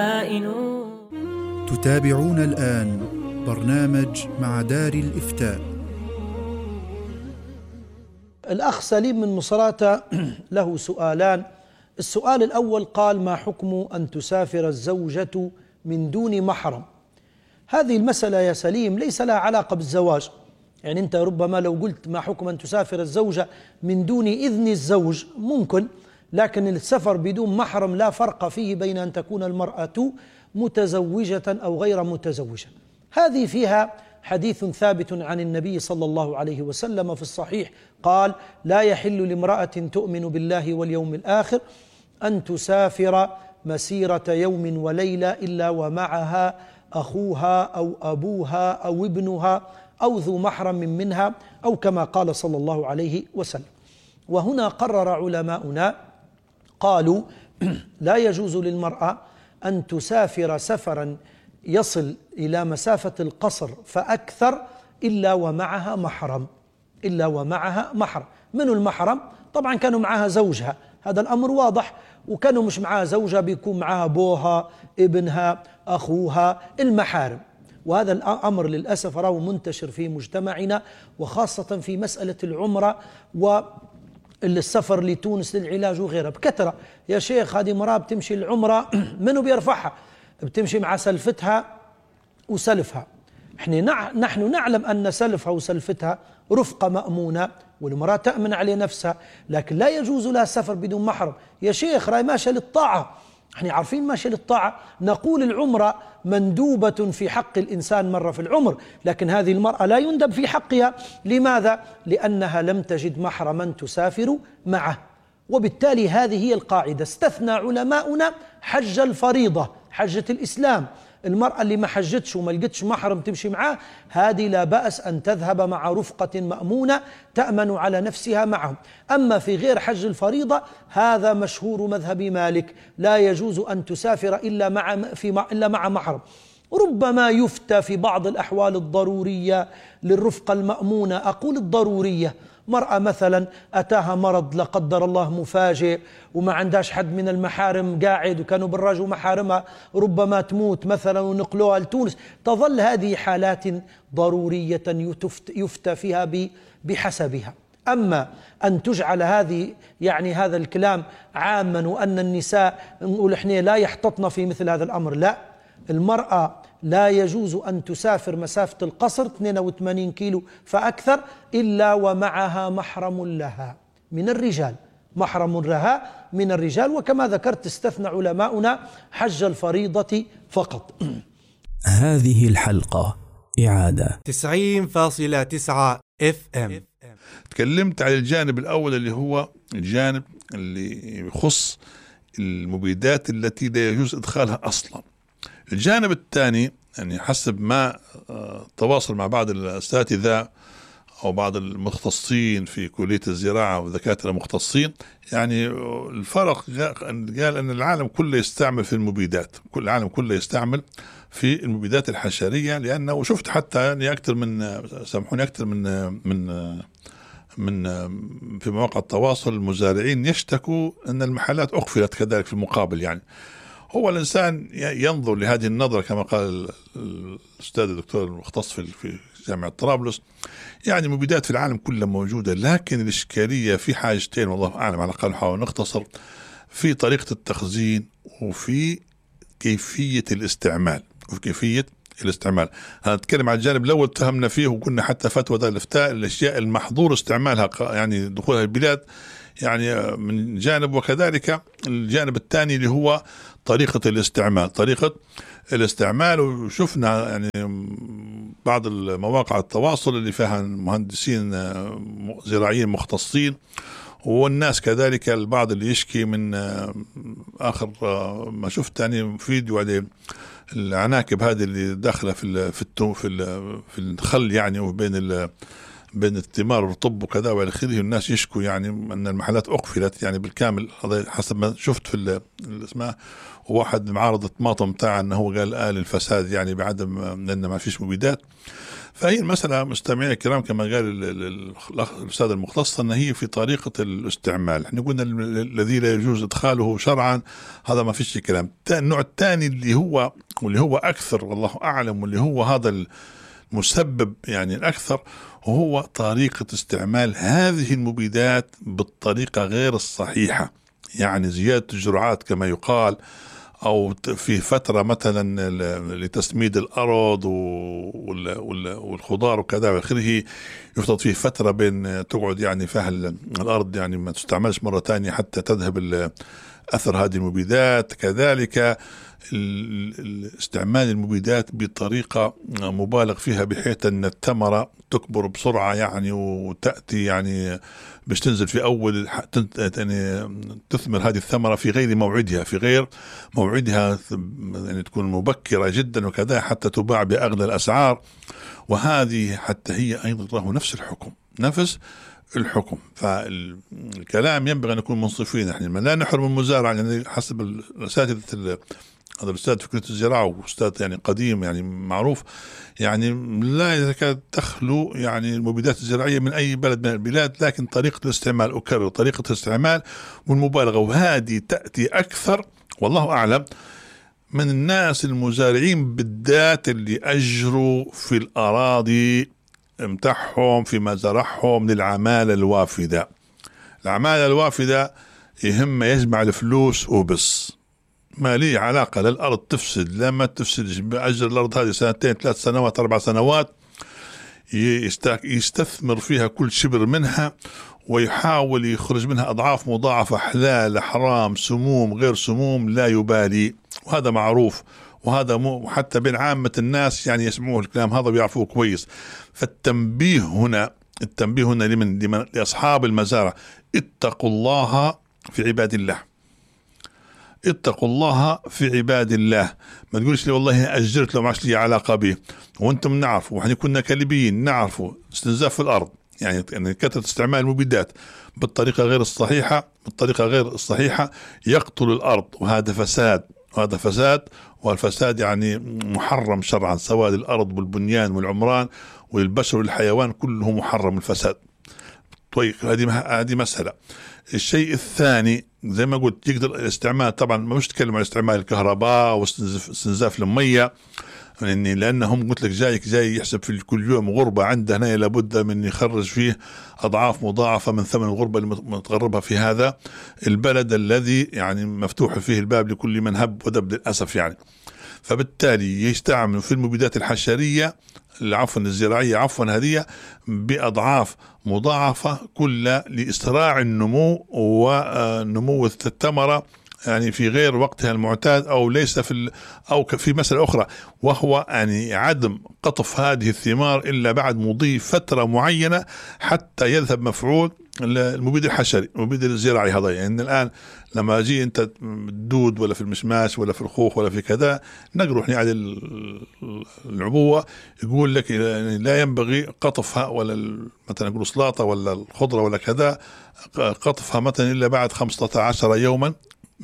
تتابعون الآن برنامج مع دار الإفتاء. الأخ سليم من مصراتة له سؤالان. السؤال الأول قال: ما حكم أن تسافر الزوجة من دون محرم؟ هذه المسألة يا سليم ليس لها علاقة بالزواج، يعني أنت ربما لو قلت ما حكم أن تسافر الزوجة من دون إذن الزوج ممكن، لكن السفر بدون محرم لا فرق فيه بين أن تكون المرأة متزوجة أو غير متزوجة. هذه فيها حديث ثابت عن النبي صلى الله عليه وسلم في الصحيح قال: لا يحل لامرأة تؤمن بالله واليوم الآخر أن تسافر مسيرة يوم وليلة إلا ومعها أخوها أو أبوها أو ابنها أو ذو محرم منها، أو كما قال صلى الله عليه وسلم. وهنا قرر علماؤنا قالوا: لا يجوز للمرأة أن تسافر سفرا يصل إلى مسافة القصر فأكثر إلا ومعها محرم، إلا ومعها محرم. من المحرم؟ طبعا كانوا معها زوجها، هذا الأمر واضح، وكانوا مش معها زوجها بيكون معها أبوها، ابنها، أخوها، المحارم. وهذا الأمر للأسف راه منتشر في مجتمعنا، وخاصة في مسألة العمرة والسفر لتونس للعلاج وغيرها بكثرة. يا شيخ هذه مرأة بتمشي العمرة منو بيرفعها؟ بتمشي مع سلفتها وسلفها. نحن نعلم أن سلفها وسلفتها رفقة مأمونة، والمرأة تأمن على نفسها، لكن لا يجوز لها السفر بدون محرم. يا شيخ راي ماشية للطاعة، احنا عارفين ماشية للطاعة، نقول العمرة مندوبة في حق الإنسان مرة في العمر، لكن هذه المرأة لا يندب في حقها. لماذا؟ لأنها لم تجد محرما تسافر معه. وبالتالي هذه هي القاعدة. استثنى علماؤنا حج الفريضة، حجة الإسلام، المرأة اللي ما حجتش وما لقتش محرم تمشي معاه، هذه لا بأس أن تذهب مع رفقة مأمونة تأمن على نفسها معهم. أما في غير حج الفريضة هذا مشهور مذهب مالك، لا يجوز أن تسافر إلا مع محرم. ربما يفتى في بعض الأحوال الضرورية للرفقة المأمونة، أقول الضرورية، مرأة مثلا أتاها مرض لا قدر الله مفاجئ وما عندهاش حد من المحارم قاعد، وكانوا بالراجوا محارمها ربما تموت مثلا ونقلوها لتونس، تظل هذه حالات ضرورية يفتى فيها بحسبها. أما أن تجعل هذه يعني هذا الكلام عاما وأن النساء نقول إحنا لا يحتطن في مثل هذا الأمر، لا، المرأة لا يجوز أن تسافر مسافة القصر 82 كيلو فأكثر إلا ومعها محرم لها من الرجال، محرم لها من الرجال. وكما ذكرت استثنى علماؤنا حج الفريضة فقط. هذه الحلقة إعادة 90.9 FM. تكلمت على الجانب الأول اللي هو الجانب اللي يخص المبيدات التي لا يجوز إدخالها أصلا. الجانب الثاني يعني حسب ما تواصل مع بعض الأساتذة أو بعض المختصين في كلية الزراعة ودكاترة مختصين، يعني الفرق قال أن العالم كله يستعمل في المبيدات، كل العالم كله يستعمل في المبيدات الحشرية، لأنه شفت حتى يعني أكثر من سامحوني أكثر من في مواقع التواصل المزارعين يشتكوا أن المحلات أقفلت كذلك في المقابل. يعني هو الإنسان ينظر لهذه النظرة كما قال الأستاذ الدكتور المختص في جامعة طرابلس، يعني مبيدات في العالم كله موجودة، لكن الإشكالية في حاجتين والله أعلم، على الأقل نحاول نختصر، في طريقة التخزين وفي كيفية الاستعمال. هنتكلم عن الجانب الأول تهمنا فيه وقلنا حتى فتوى دار الإفتاء الأشياء المحظور استعمالها يعني دخولها البلاد يعني من جانب، وكذلك الجانب الثاني اللي هو طريقة الاستعمال. وشفنا يعني بعض المواقع التواصل اللي فيها مهندسين زراعيين مختصين، والناس كذلك البعض اللي يشكي من آخر ما شفت يعني فيديو على العناكب هذه اللي داخلة في الخل يعني وبين بين الثمار والرطب وكذا والى اخره، الناس يشكوا يعني ان المحلات اقفلت يعني بالكامل. هذا حسب ما شفت في اسمه واحد معارض الطماطم بتاع انه هو قال الفساد يعني بعدم لان ما فيش مبيدات. فهي المسألة مستمعين الكرام كما قال الأستاذ المختص أن هي في طريقة الاستعمال. احنا قلنا الذي لا يجوز إدخاله شرعا هذا ما فيش كلام. النوع الثاني اللي هو أكثر والله أعلم، واللي هو هذا المسبب يعني الأكثر، وهو طريقة استعمال هذه المبيدات بالطريقة غير الصحيحة، يعني زيادة الجرعات كما يقال، أو في فترة مثلا لتسميد الأرض والخضار وكذا وآخره، يفترض فيه فترة بين تقعد يعني فيها الأرض يعني ما تستعملش مرة تانية حتى تذهب أثر هذه المبيدات. كذلك استعمال المبيدات بطريقة مبالغ فيها بحيث أن الثمرة تكبر بسرعة يعني وتأتي يعني باش تنزل في أول يعني تثمر هذه الثمرة في غير موعدها يعني تكون مبكرة جدا وكذا حتى تباع بأغلى الأسعار. وهذه حتى هي أيضا له نفس الحكم. فالكلام ينبغي أن نكون منصفين. احنا لا نحرم المزارع يعني حسب الأساتذة، هذا الأستاذ في كلية الزراعة وأستاذ يعني قديم يعني معروف، يعني لا يكاد تخلو يعني المبيدات الزراعية من أي بلد من البلاد، لكن طريقة الاستعمال أكرر طريقة الاستعمال والمبالغة، وهذه تأتي أكثر والله أعلم من الناس المزارعين بالذات اللي أجروا في الأراضي متاعهم في مزارعهم للعمالة الوافدة. العمالة الوافدة يهم يجمع الفلوس وبس، ما لي علاقة للأرض تفسد لا ما تفسدش، بأجر الأرض هذه 2 3 سنوات 4 سنوات يستثمر فيها كل شبر منها ويحاول يخرج منها أضعاف مضاعفة، حلال حرام سموم غير سموم لا يبالي، وهذا معروف، وهذا حتى بين عامة الناس يعني يسمعوه الكلام هذا ويعرفوه كويس. فالتنبيه هنا لمن لأصحاب المزارع، اتقوا الله في عباد الله، اتقوا الله في عباد الله. ما تقولش لي والله أجرت لو ما عادش لي علاقة به، وانتم نعرفوا وإحنا كنا كليبيين نعرفوا استنزاف في الأرض يعني كثرة استعمال المبيدات بالطريقة غير الصحيحة يقتل الأرض، وهذا فساد، والفساد يعني محرم شرعا، سواء للأرض والبنيان والعمران والبشر والحيوان كله محرم الفساد. طيب هذه مسألة. الشيء الثاني زي ما قلت يقدر الاستعمال، طبعا ما مش تكلم عن استعمال الكهرباء واستنزاف المية، يعني لأنهم قلت لك جاي يحسب في كل يوم غربة عنده هنا لابد من يخرج فيه أضعاف مضاعفة من ثمن الغربة المتغربة في هذا البلد الذي يعني مفتوح فيه الباب لكل من هب ودب للأسف يعني. فبالتالي يستعمل في المبيدات الحشرية الزراعية هذه بأضعاف مضاعفة كل لإسراع النمو ونمو الثمرة يعني في غير وقتها المعتاد، أو ليس أو في مسألة أخرى، وهو يعني عدم قطف هذه الثمار إلا بعد مضي فترة معينة حتى يذهب مفعول المبيد الحشري المبيد الزراعي هذا. يعني الآن لما أجي أنت تدود ولا في المشماش ولا في الخوخ ولا في كذا نقرح يعني العبوة يقول لك يعني لا ينبغي قطفها، ولا مثلا يقولوا سلاطة ولا الخضرة ولا كذا قطفها مثلا إلا بعد 15 يوما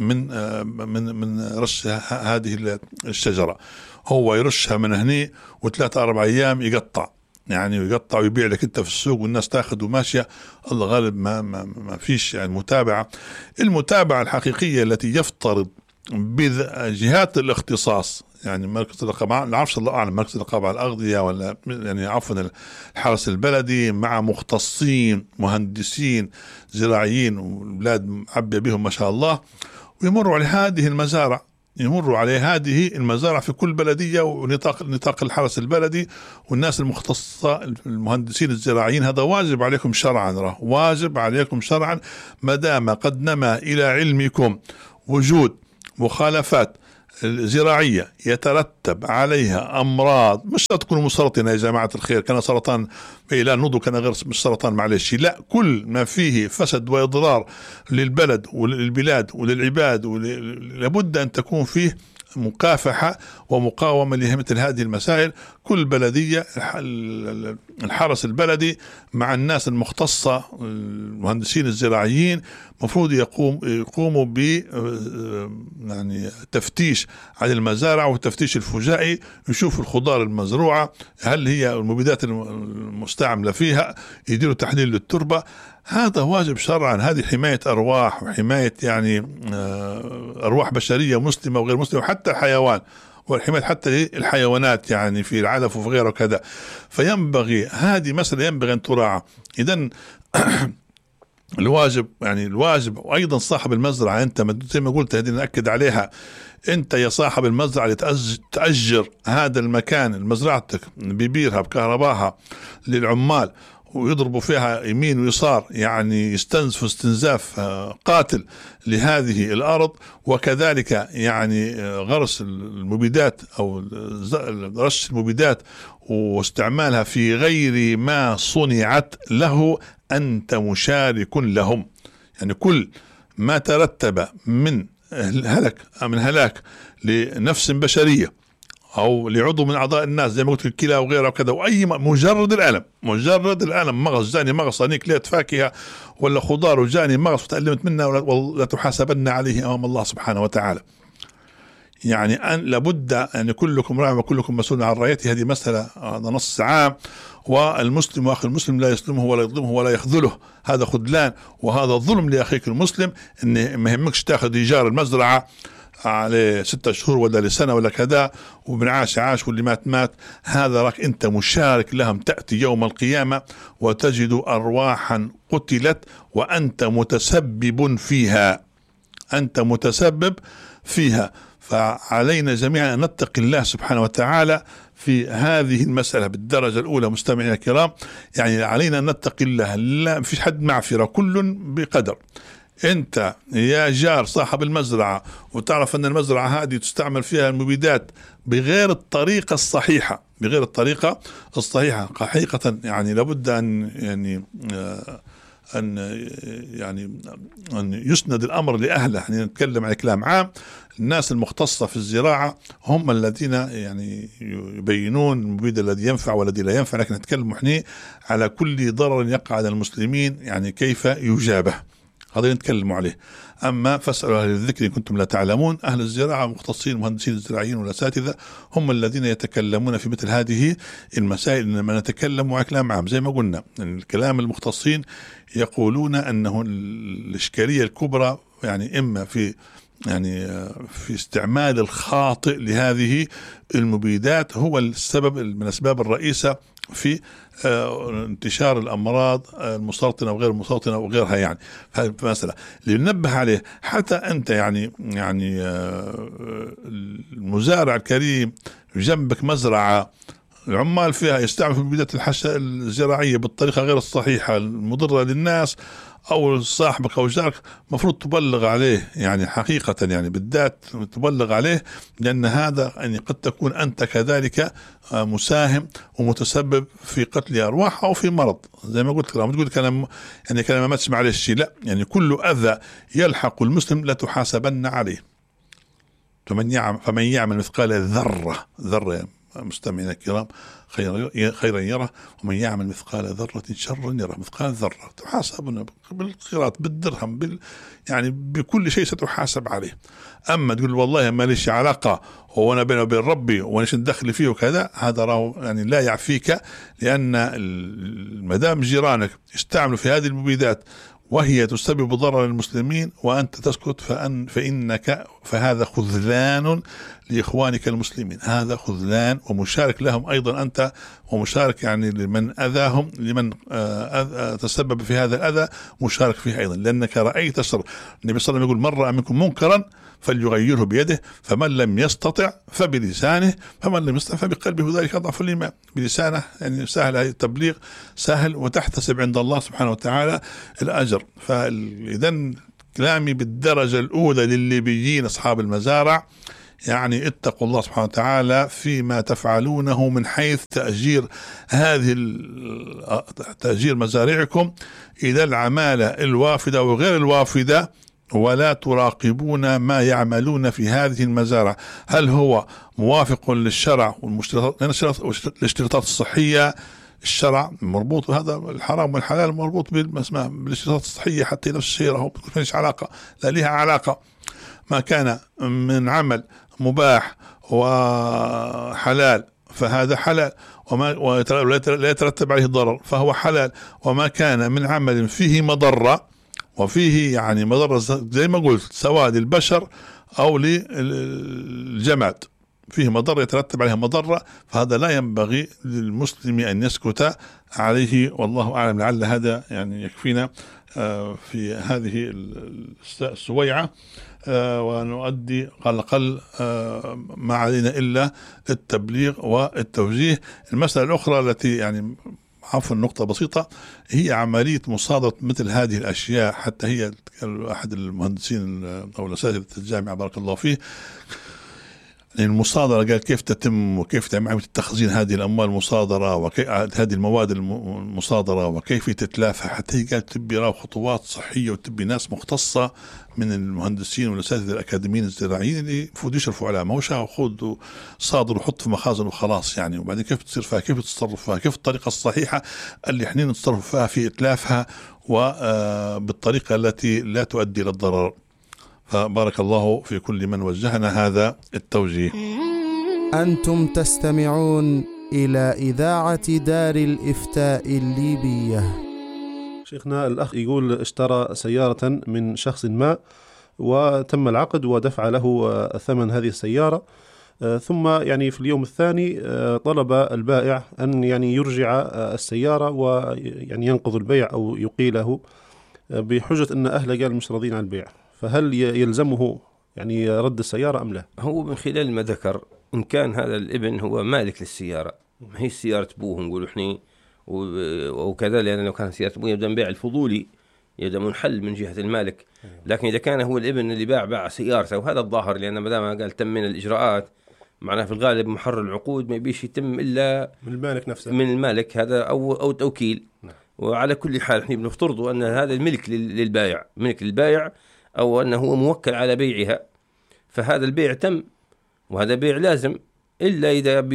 من رش هذه الشجرة. هو يرشها من هني و3 4 أيام يقطع ويبيع لك انت في السوق والناس تاخذ وماشيه. الله غالب ما فيش يعني المتابعه الحقيقيه التي يفترض بجهات الاختصاص، يعني مركز الرقابه، لا عرفش الله اعلم، مركز الرقابه على الاغذيه ولا يعني عفوا الحرس البلدي مع مختصين مهندسين زراعيين والبلاد معبيه بهم ما شاء الله، ويمروا على هذه المزارع في كل بلدية ونطاق الحرس البلدي والناس المختصة المهندسين الزراعيين. هذا واجب عليكم شرعا ما دام قد نما إلى علمكم وجود مخالفات زراعية يترتب عليها أمراض، مش تكونوا مسرطنة يا جماعة الخير، كان سرطان لا نضو كان غير مش سرطان معلش، لا كل ما فيه فسد وإضرار للبلد وللبلاد وللعباد لابد أن تكون فيه مكافحة ومقاومة لمثل هذه المسائل. كل بلدية الحرس البلدي مع الناس المختصة المهندسين الزراعيين مفروض يقوموا ب يعني تفتيش على المزارع وتفتيش الفجائي، يشوفوا الخضار المزروعة هل هي المبيدات المستعملة فيها، يديروا تحليل للتربة. هذا واجب شرعا، هذه حماية أرواح وحماية يعني أرواح بشرية مسلمة وغير مسلمة وحتى الحيوان، والحماية حتى الحيوانات يعني في العلف وفي غيره كذا. فينبغي هذه مسألة ينبغي أن تراعى. إذن الواجب وأيضا صاحب المزرعة، أنت زي ما قلت هذه نأكد عليها، أنت يا صاحب المزرعة اللي تأجر هذا المكان مزرعتك ببيرها بكهرباها للعمال ويضربوا فيها يمين ويسار، يعني يستنزفوا استنزاف قاتل لهذه الأرض، وكذلك يعني غرس المبيدات أو رش المبيدات واستعمالها في غير ما صنعت له، أنت مشارك لهم. يعني كل ما ترتب من هلاك لنفس بشرية أو لعضو من أعضاء الناس زي ما قلت الكلى وغيرها وكذا، وأي مجرد الألم مغص جاني مغص أنا كليت فاكهة ولا خضار وجاني مغص وتألمت منها ولا تحاسبن عليه أمام الله سبحانه وتعالى. يعني أن لابد أن كلكم راع وكلكم مسؤول عن رعيته. هذه مسألة هذا نص عام. والمسلم وأخي المسلم لا يسلمه ولا يظلمه ولا يخذله، هذا خذلان وهذا ظلم لأخيك المسلم. إن ما يهمكش تأخذ إيجار المزرعة على 6 شهور ولا لسنة ولا كذا، ومن عاش واللي مات. هذا راك أنت مشارك لهم. تأتي يوم القيامة وتجد أرواحا قتلت وأنت متسبب فيها. فعلينا جميعا أن نتقي الله سبحانه وتعالى في هذه المسألة بالدرجة الأولى. مستمعينا الكرام، يعني علينا أن نتقي الله، لا فيش حد معفرة، كل بقدر. أنت يا جار صاحب المزرعة وتعرف أن المزرعة هذه تستعمل فيها المبيدات بغير الطريقة الصحيحة حقيقة، يعني لابد أن يسند الأمر لأهله. يعني نتكلم عن كلام عام. الناس المختصة في الزراعة هم الذين يعني يبينون المبيد الذي ينفع والذي لا ينفع، لكن نتكلم احنا على كل ضرر يقع على المسلمين يعني كيف يجابه، هذا نتكلم عليه. أما فاسألوا أهل الذكر إن كنتم لا تعلمون. أهل الزراعة مختصين المهندسين الزراعيين والأساتذة هم الذين يتكلمون في مثل هذه المسائل. إنما نتكلم عن كلام عام زي ما قلنا. الكلام المختصين يقولون أنه الإشكالية الكبرى يعني إما في استعمال الخاطئ لهذه المبيدات، هو السبب من الأسباب الرئيسة في انتشار الأمراض المسرطنة وغير المسرطنة وغيرها. يعني مثلا اللي ننبه عليه، حتى أنت يعني المزارع الكريم جنبك مزرعة العمال فيها يستعمل في مبيدات الزراعية بالطريقة غير الصحيحة المضرة للناس، أو صاحبك أو جارك مفروض تبلغ عليه، يعني حقيقة يعني بالذات تبلغ عليه، لأن هذا يعني قد تكون أنت كذلك مساهم ومتسبب في قتل أرواح أو في مرض. زي ما قلت لك تقول كلام يعني كلام ما تسمع عليه الشيء، لا، يعني كل أذى يلحق المسلم لا تحاسبن عليه. فمن يعمل مثقال ذرة مستمعينا الكرام خيرا يره، ومن يعمل مثقال ذرة شرا يره. مثقال ذرة تحاسبنا بالقيراط بالدرهم يعني بكل شيء ستحاسب عليه. أما تقول والله ما ليش علاقة وانا بينه وبين ربي ونيش ندخل فيه وكذا، هذا راه يعني لا يعفيك، لأن المدام جيرانك يستعملوا في هذه المبيدات وهي تسبب ضرر للمسلمين وأنت تسكت فهذا خذلان لإخوانك المسلمين. هذا خذلان ومشارك لهم أيضا أنت، ومشارك يعني لمن أذاهم، لمن تسبب في هذا الأذى مشارك فيه أيضا، لأنك رأيت الشر. النبي صلى الله عليه وسلم يقول: من رأى منكم منكرا فليغيره بيده، فمن لم يستطع فبلسانه، فمن لم يستطع فبقلبه، ذلك أضعف الإيمان. بلسانه يعني سهل التبليغ، سهل، وتحتسب عند الله سبحانه وتعالى الأجر. فإذن كلامي بالدرجة الأولى للليبيين أصحاب المزارع، يعني اتقوا الله سبحانه وتعالى فيما تفعلونه من حيث تأجير مزارعكم إلى العمالة الوافدة وغير الوافدة، ولا تراقبون ما يعملون في هذه المزارع، هل هو موافق للشرع والاشتراطات الصحية؟ الشرع مربوط بهذا، الحرام والحلال مربوط بالاشتراطات الصحية، حتى نفس الشيء هو مفيش علاقة، لا لها علاقة. ما كان من عمل مباح وحلال فهذا حلال، لا يترتب عليه ضرر فهو حلال، وما كان من عمل فيه مضرة، وفيه يعني مضرة زي ما قلت سواء للبشر أو للجماد، فيه مضرة يترتب عليها مضرة، فهذا لا ينبغي للمسلم أن يسكت عليه. والله أعلم. لعل هذا يعني يكفينا في هذه السويعة، ونؤدي على الأقل ما علينا إلا التبليغ والتوجيه. المسألة الأخرى التي يعني عفوا نقطة بسيطة، هي عملية مصادرة مثل هذه الأشياء. حتى هي أحد المهندسين أو الأساتذة الجامعة بارك الله فيه، المصادرة قال كيف تتم وكيف تعمل عملية تخزين هذه الأموال المصادرة هذه المواد المصادرة وكيف تتلافى. حتى هي قال تبي خطوات صحية وتبي ناس مختصة من المهندسين والأساتذة الأكاديميين الزراعيين اللي المفروض يشرفوا عليها، ما هو خذ صادر وحط في مخازن وخلاص يعني. وبعدين كيف تصير فيها، كيف تتصرف فيها، كيف الطريقة الصحيحة اللي احنا نتصرف فيها في إتلافها وبالطريقة التي لا تؤدي إلى الضرر. فبارك الله في كل من وجهنا هذا التوجيه. أنتم تستمعون إلى إذاعة دار الإفتاء الليبية. شيخنا الأخ يقول اشترى سيارة من شخص ما وتم العقد ودفع له ثمن هذه السيارة، ثم يعني في اليوم الثاني طلب البائع أن يعني يرجع السيارة ويعني ينقض البيع أو يقيله بحجة أن أهله قال مش راضين عن البيع، فهل يلزمه يعني رد السيارة أم لا؟ هو من خلال ما ذكر إن كان هذا الابن هو مالك للسيارة، ما هي سيارة أبوه نقول إحنا وكذا، لأن لو كانت سيارة أبوه يبدأ بيع الفضولي يبدأ منحل من جهة المالك. لكن إذا كان هو الابن اللي باع سيارته، وهذا الظاهر، لأن ما دام قال تم من الإجراءات معناه في الغالب محرر العقود ما يبيش يتم إلا من المالك نفسه، من المالك هذا أو توكيل. وعلى كل حال إحنا بنفترض أن هذا الملك للبائع، ملك للبائع، أو أنه هو موكل على بيعها، فهذا البيع تم، وهذا بيع لازم إلا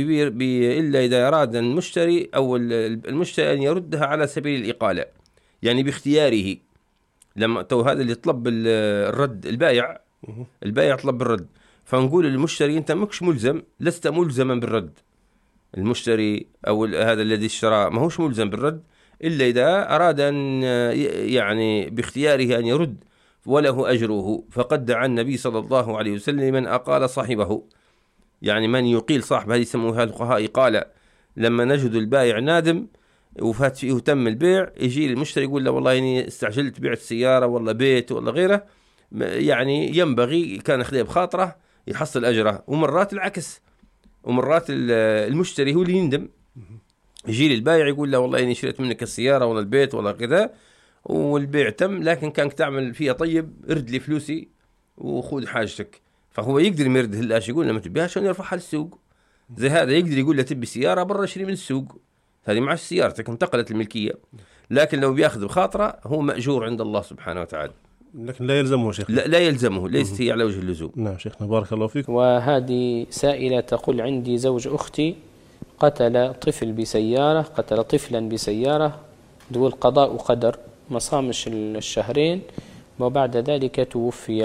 إذا أراد المشتري أو المشتري أن يردها على سبيل الإقالة، يعني باختياره. لما هذا اللي طلب الرد البائع طلب الرد، فنقول للمشتري أنت مش ملزم، لست ملزما بالرد. المشتري أو هذا الذي اشترى ما هوش ملزم بالرد إلا إذا أراد أن يعني باختياره أن يرد، وله أجره. فقد دعا النبي صلى الله عليه وسلم من أقال صاحبه، يعني من يقيل صاحبه، هذه يسموها الفقهاء إقالة. لما نجد البائع نادم وفات فيه تم البيع، يجي المشتري يقول له والله إني استعجلت بعت سيارة ولا بيت ولا غيره، يعني ينبغي كان يخليه بخاطره يحصل أجره. ومرات العكس، ومرات المشتري هو اللي يندم، يجي للبائع يقول له والله إني شريت منك السيارة ولا البيت ولا كذا والبيع تم، لكن كانك تعمل فيها طيب، ارد لي فلوسي وخذ حاجتك. فهو يقدر يرد هلاش، يقول له ما تبيها عشان يرفعها للسوق. زي هذا يقدر يقول له تبي سيارة برا اشتري من السوق، هذه معش سيارتك انتقلت الملكية. لكن لو بياخذ بخاطره هو مأجور عند الله سبحانه وتعالى، لكن لا يلزمه شيخ. لا يلزمه، ليست هي على وجه اللزوم. نعم شيخنا بارك الله فيك. وهذه سائلة تقول عندي زوج أختي قتل طفلا بسيارة دول قضاء وقدر، ما صامش الشهرين وبعد ذلك توفي.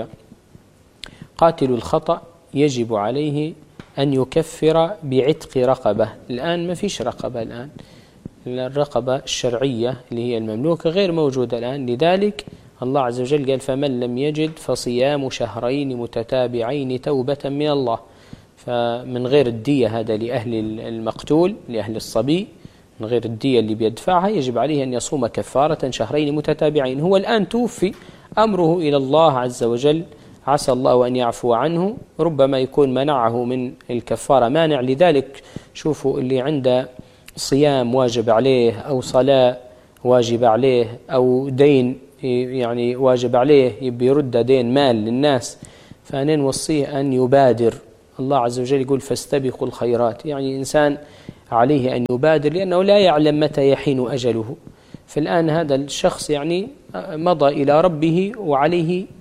قاتل الخطأ يجب عليه أن يكفر بعتق رقبة. الآن ما فيش رقبة، الآن الرقبة الشرعية اللي هي المملوكة غير موجودة الآن، لذلك الله عز وجل قال فمن لم يجد فصيام شهرين متتابعين توبة من الله. فمن غير الدية، هذا لأهل المقتول لأهل الصبي، من غير الدية اللي بيدفعها يجب عليه أن يصوم كفارة شهرين متتابعين. هو الآن توفي، أمره إلى الله عز وجل، عسى الله أن يعفو عنه، ربما يكون منعه من الكفارة مانع. لذلك شوفوا اللي عنده صيام واجب عليه أو صلاة واجب عليه أو دين يعني واجب عليه يبي يرد دين مال للناس، فأنا نوصيه أن يبادر. الله عز وجل يقول فاستبقوا الخيرات، يعني إنسان عليه أن يبادر لأنه لا يعلم متى يحين أجله. فالآن هذا الشخص يعني مضى إلى ربه وعليه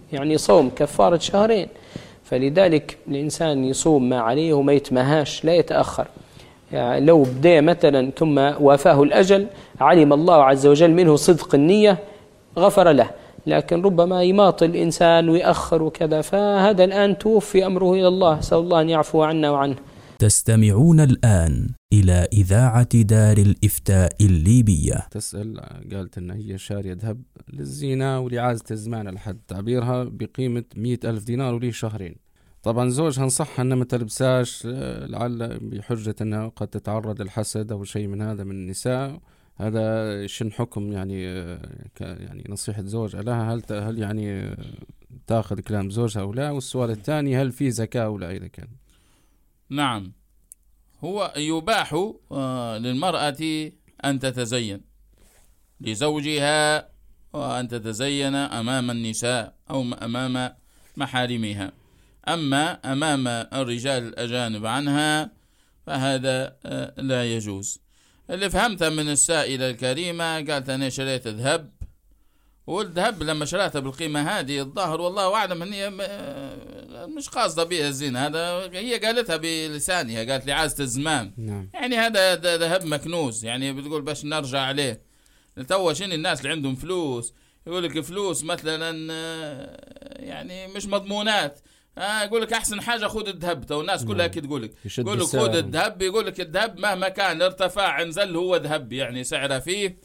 يعني صوم كفارة شهرين، فلذلك الإنسان يصوم ما عليه وما يتمهاش، لا يتأخر. يعني لو بدأ مثلا ثم وافاه الأجل علم الله عز وجل منه صدق النية غفر له، لكن ربما يماطل الإنسان ويأخر وكذا، فهذا الآن توفي أمره إلى الله، أسأل الله أن يعفو عنا وعنه. تستمعون الآن إلى إذاعة دار الإفتاء الليبية. تسأل، قالت أن هي شارية ذهب للزينة ولإعازة الزمان لحد تعبيرها بقيمة 100,000 دينار وليه شهرين. طبعا زوجها نصحها أنها ما تلبساش لعل بحجة أنها قد تتعرض للحسد أو شيء من هذا من النساء. هذا شن حكم يعني نصيحة زوج لها؟ هل يعني تأخذ كلام زوجها أو لا؟ والسؤال الثاني، هل في زكاة أو لا إذا كان؟ نعم، هو يباح للمرأة أن تتزين لزوجها وأن تتزين أمام النساء أو أمام محارمها، أما أمام الرجال الأجانب عنها فهذا لا يجوز. اللي فهمتها من السائلة الكريمة، قالت أنا شريت ذهب، والذهب لما شريتها بالقيمة هذه الظاهر والله أعلم أن هي مش قاصدة بها الزينة، هذا هي قالتها بلسانها، قالت لي عازة الزمان. نعم. يعني هذا ذهب مكنوز، يعني بتقول باش نرجع عليه. تو شنو الناس اللي عندهم فلوس يقول لك فلوس مثلا يعني مش مضمونات، يقول لك احسن حاجه خذ الذهب. تو الناس كلها كي تقول لك خذ الذهب، يقول لك الذهب مهما كان ارتفع انزل هو ذهب يعني سعره فيه.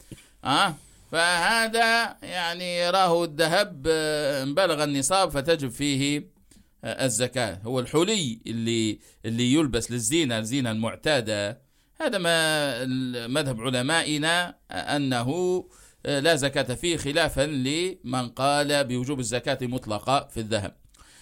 فهذا يعني راه الذهب بلغ النصاب فتجب فيه الزكاة. هو الحلي اللي يلبس للزينة، الزينة المعتادة، هذا ما مذهب علمائنا أنه لا زكاة فيه، خلافا لمن قال بوجوب الزكاة مطلقة في الذهب.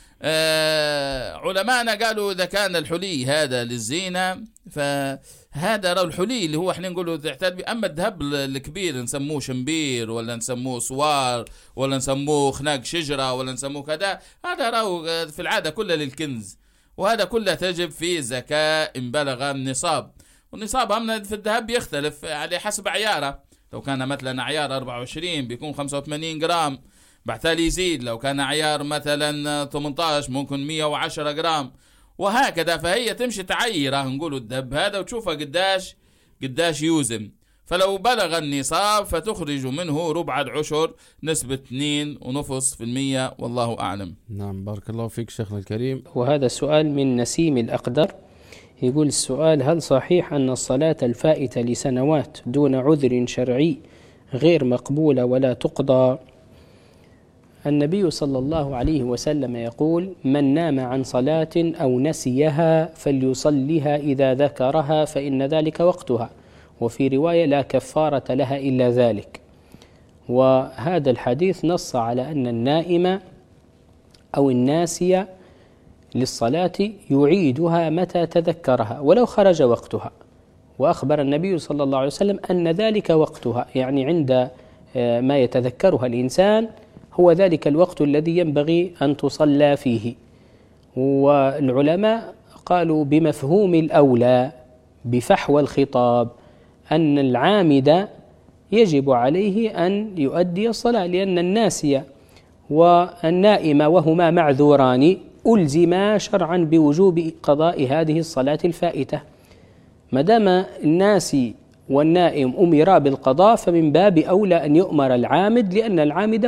علماءنا قالوا إذا كان الحلي هذا للزينة فهذا رأو الحلي اللي هو احنا نقوله تعتاد به. أما الذهب الكبير نسموه شمبير ولا نسموه صوار ولا نسموه خناق شجرة ولا نسموه كذا، هذا رأو في العادة كله للكنز، وهذا كله تجب فيه زكاة إن بلغ النصاب. والنصاب هم في الذهب يختلف على حسب عياره، لو كان مثلا عيار 24 بيكون 85 جرام، بعتالي يزيد، لو كان عيار مثلا 18 ممكن 110 جرام، وهكذا. فهي تمشي تعيره نقولوا الذهب هذا وتشوفها قداش يوزن. فلو بلغ النصاب فتخرج منه ربع العشر نسبة 2.5%، والله أعلم. نعم، بارك الله فيك شيخنا الكريم. وهذا سؤال من نسيم الأقدر، يقول السؤال: هل صحيح أن الصلاة الفائتة لسنوات دون عذر شرعي غير مقبولة ولا تقضى؟ النبي صلى الله عليه وسلم يقول: من نام عن صلاة أو نسيها فليصليها إذا ذكرها فإن ذلك وقتها، وفي رواية: لا كفارة لها إلا ذلك. وهذا الحديث نص على أن النائم أو الناسي للصلاة يعيدها متى تذكرها ولو خرج وقتها، وأخبر النبي صلى الله عليه وسلم أن ذلك وقتها، يعني عند ما يتذكرها الإنسان هو ذلك الوقت الذي ينبغي أن تصلى فيه. والعلماء قالوا بمفهوم الأولى بفحوى الخطاب أن العامد يجب عليه أن يؤدي الصلاة، لأن الناسي والنائم وهما معذوران ألزما شرعا بوجوب قضاء هذه الصلاة الفائتة. ما دام الناسي والنائم أمرا بالقضاء فمن باب أولى أن يؤمر العامد، لأن العامد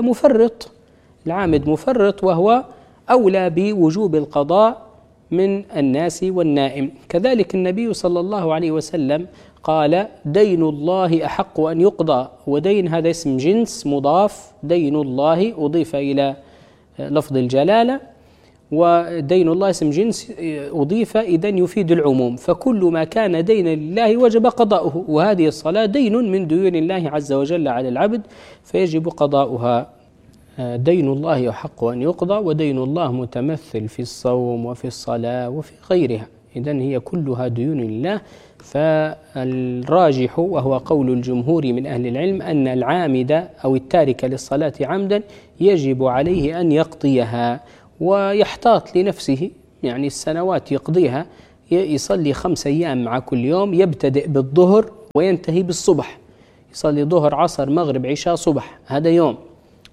مفرط وهو أولى بوجوب القضاء من الناس والنائم. كذلك النبي صلى الله عليه وسلم قال: دين الله أحق أن يقضى، ودين هذا اسم جنس مضاف، دين الله أضيف إلى لفظ الجلالة، ودين الله اسم جنس أضيف إذن يفيد العموم، فكل ما كان دينا لله وجب قضاؤه، وهذه الصلاة دين من ديون الله عز وجل على العبد فيجب قضاؤها. دين الله أحق أن يقضى، ودين الله متمثل في الصوم وفي الصلاة وفي غيرها، إذن هي كلها ديون الله. فالراجح وهو قول الجمهور من أهل العلم أن العامد أو التارك للصلاة عمدا يجب عليه أن يقضيها، ويحتاط لنفسه، يعني السنوات يقضيها، يصلي 5 أيام مع كل يوم، يبتدئ بالظهر وينتهي بالصبح، يصلي ظهر عصر مغرب عشاء صبح، هذا يوم،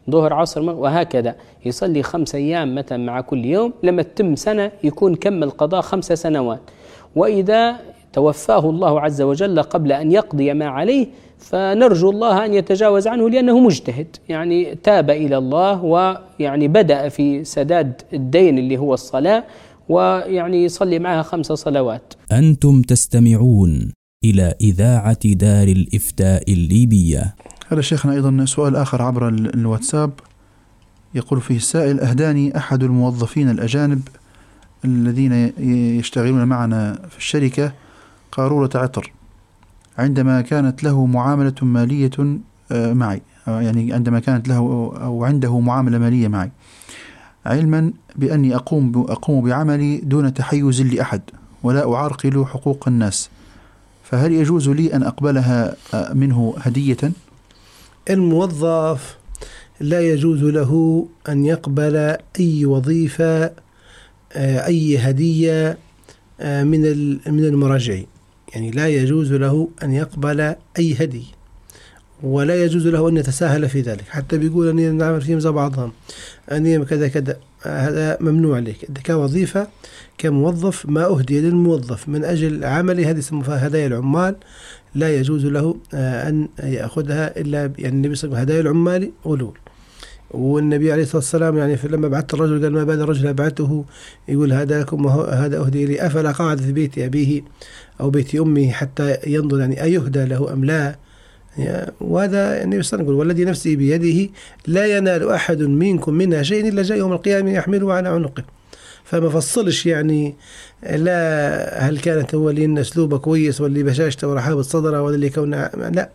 ظهر عصر وهكذا، يصلي 5 أيام مثلا مع كل يوم، لما تتم سنة يكون كمل قضاء 5 سنوات. وإذا توفاه الله عز وجل قبل أن يقضي ما عليه فنرجو الله أن يتجاوز عنه، لأنه مجتهد يعني تاب إلى الله، ويعني بدأ في سداد الدين اللي هو الصلاة، ويعني يصلي معها 5 صلوات. أنتم تستمعون إلى إذاعة دار الإفتاء الليبية. هذا شيخنا أيضا سؤال آخر عبر الواتساب، يقول فيه السائل: أهداني أحد الموظفين الأجانب الذين يشتغلون معنا في الشركة قارورة عطر عندما كانت له معاملة مالية معي، يعني عندما كانت له أو عنده معاملة مالية معي، علما بأني أقوم بعملي دون تحيز لأحد ولا أعرقل حقوق الناس، فهل يجوز لي أن أقبلها منه هدية؟ الموظف لا يجوز له أن يقبل أي وظيفة أي هدية من المراجعين، يعني لا يجوز له أن يقبل أي هدية، ولا يجوز له أن يتساهل في ذلك، حتى بيقول أني نعمل فيهم زي بعضهم أني كذا كذا، هذا ممنوع عليك. كوظيفة كموظف ما أهدي للموظف من أجل عمله، هذه يسموها هدايا العمال، لا يجوز له أن يأخذها إلا يعني النبي صلى الله عليه وسلم هدايا العمال غلول. والنبي عليه الصلاة والسلام يعني لما بعث الرجل قال: ما بال رجل بعثه يقول هداكم وهذا أهدي لي، أفلا قعد في بيت أبيه أو بيت أمه حتى ينظر يعني أيهدى له أم لا. وهذا النبي صلى الله عليه وسلم يقول: والذي نفسي بيده لا ينال أحد منكم منها شيء إلا جاء يوم القيامة يحمله على عنقه. فما فصلش يعني لا هل كانت هو اللي أسلوبه كويس واللي بشاشته ورحابة صدره ولا اللي كونه لا،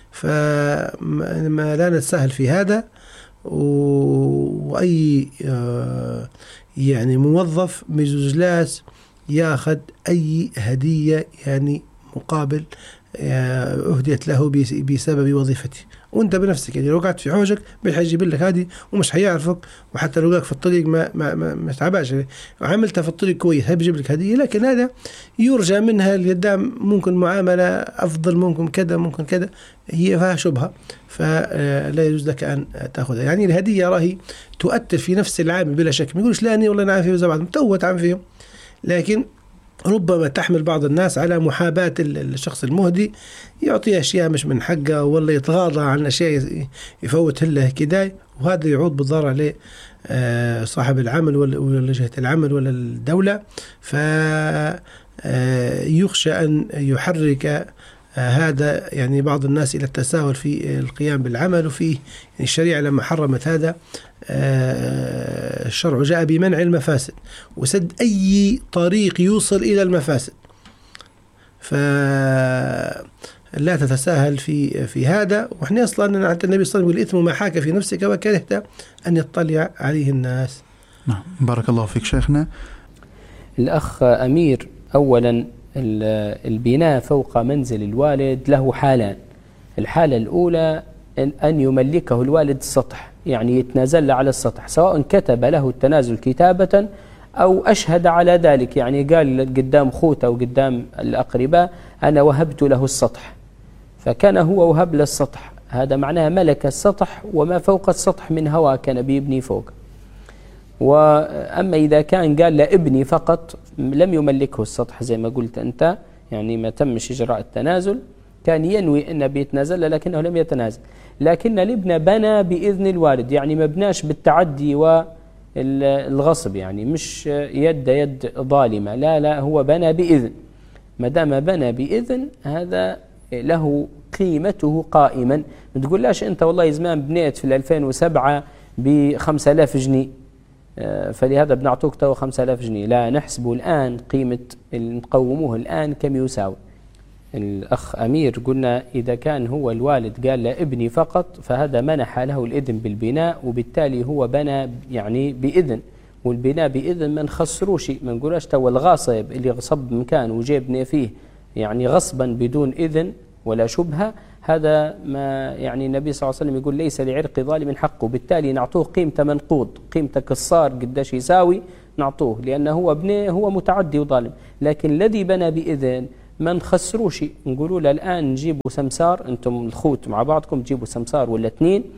فما لا نتساهل في هذا. وأي يعني موظف مجوزلاس ياخذ أي هدية يعني مقابل أهديت له بسبب وظيفته، وانت بنفسك يعني لو قعدت في حوجك بيجيب لك هذه ومش هيعرفك، وحتى لو لقاك في الطريق ما تعباش وعملتها في الطريق كويس هيجيب لك هدية، لكن هذا يرجى منها القدام ممكن معاملة أفضل، ممكن كذا ممكن كذا، هي فيها شبهة، فلا يجوز لك أن تأخذها. يعني الهدية راهي تؤثر في نفس العامل بلا شك، ما يقولش لا أني والله أنا عارف بعض متوت عن فيهم، لكن ربما تحمل بعض الناس على محاباة الشخص المهدي، يعطيه أشياء مش من حقه، ولا يتغاضى عن أشياء يفوت له كداي، وهذا يعود بالضرر عليه صاحب العمل ولا جهة العمل ولا الدولة. فيخشى أن يحرك هذا يعني بعض الناس إلى التساهل في القيام بالعمل، وفي يعني الشريعة لما حرمت هذا الشرع جاء بمنع المفاسد وسد أي طريق يوصل إلى المفاسد، فلا تتساهل في هذا. وإحنا أصلا النبي صلى الله عليه وسلم يقول: الإثم ما حاك في نفسك وكرهت أن يطلع عليه الناس. نعم، بارك الله فيك شيخنا. الأخ أمير، أولا البناء فوق منزل الوالد له حالان. الحالة الأولى أن يملكه الوالد السطح، يعني يتنازل على السطح، سواء كتب له التنازل كتابة أو أشهد على ذلك، يعني قال قدام خوته أو قدام الأقرباء أنا وهبت له السطح، فكان هو وهب له السطح، هذا معناه ملك السطح وما فوق السطح من هواء كان بيبني فوق. وأما إذا كان قال لابني فقط لم يملكه السطح زي ما قلت أنت، يعني ما تمش إجراء التنازل، كان ينوي أنه بيتنازل لكنه لم يتنازل، لكن الابن بنى بإذن الوالد، يعني ما بناش بالتعدي والغصب، يعني مش يد ظالمة، لا هو بنى بإذن. ما دام بنى بإذن هذا له قيمته قائما. ما تقوللاش أنت والله زمان بنيت في 2007 ب5,000 جنيه فلهذا بنعطوك تو 5,000 جنيه، لا، نحسبه الآن قيمة نقوموه الآن كم يساوي. الأخ أمير قلنا إذا كان هو الوالد قال لابني فقط فهذا منح له الإذن بالبناء، وبالتالي هو بنى يعني بإذن، والبناء بإذن ما نخسروش، ما نقولش تو الغاصب اللي غصب مكان وجيبني فيه يعني غصبا بدون إذن ولا شبهة، هذا ما يعني النبي صلى الله عليه وسلم يقول ليس لعرق ظالم حقه، بالتالي نعطوه قيمة منقوض، قيمة كسار قداش يساوي نعطوه، لأنه هو بني هو متعدي وظالم. لكن الذي بنى بإذن ما نخسروش، نقولوا له الآن نجيبوا سمسار، أنتم الخوت مع بعضكم تجيبوا سمسار ولا 2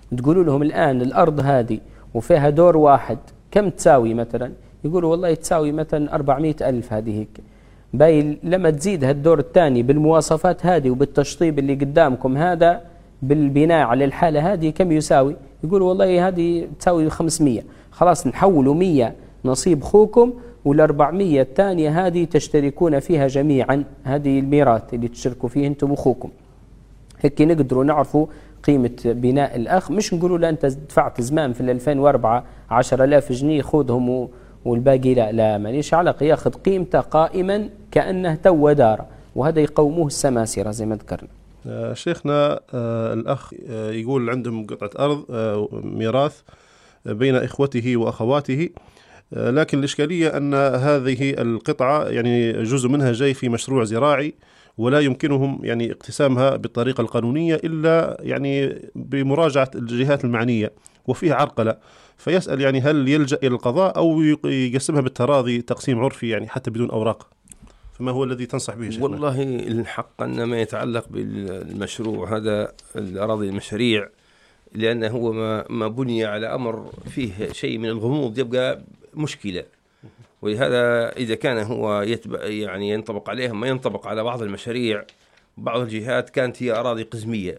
تقولوا لهم الآن الأرض هذه وفيها دور واحد كم تساوي مثلا؟ يقولوا والله تساوي مثلا 400,000 هذه هيك. باي لما تزيد هالدور الثاني بالمواصفات هذه وبالتشطيب اللي قدامكم هذا بالبناء على الحالة هذه كم يساوي؟ يقولوا والله هذه تساوي 500. خلاص نحولوا 100 نصيب خوكم، وال400 الثانية هذه تشتركون فيها جميعا، هذه الميراث اللي تشتركوا فيه انتم وخوكم. هيك نقدروا نعرفوا قيمة بناء الأخ. مش نقولوا لا أنت دفعت زمان في 2004 10,000 جنيه خذهم والباقي لا ماليش علاقة، ياخذ قيمته قائما كأنه تو دار، وهذا يقوموه السماسرة زي ما ذكرنا. شيخنا الأخ يقول عندهم قطعة أرض ميراث بين إخوته وأخواته، لكن الإشكالية أن هذه القطعة يعني جزء منها جاي في مشروع زراعي، ولا يمكنهم يعني اقتسامها بالطريقة القانونية إلا يعني بمراجعة الجهات المعنية، وفيها عرقلة. فيسأل يعني هل يلجأ إلى القضاء أو يقسمها بالتراضي تقسيم عرفي يعني حتى بدون أوراق؟ فما هو الذي تنصح به شيخنا؟ والله الحق أن ما يتعلق بالمشروع هذا الأراضي المشاريع، لأنه هو ما بني على أمر فيه شيء من الغموض يبقى مشكلة. ولهذا إذا كان هو يعني ينطبق عليهم ما ينطبق على بعض المشاريع، بعض الجهات كانت هي أراضي قزمية،